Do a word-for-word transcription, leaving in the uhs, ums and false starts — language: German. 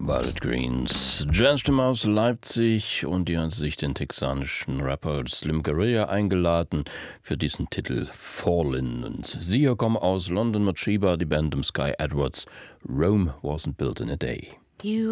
Violet Greens, Jazzstimme aus Leipzig, und die hat sich den texanischen Rapper Slim Guerilla eingeladen für diesen Titel Fallin'. Und sie hier kommen aus London mit Sheba, die Band um Sky Edwards. Rome wasn't built in a day. You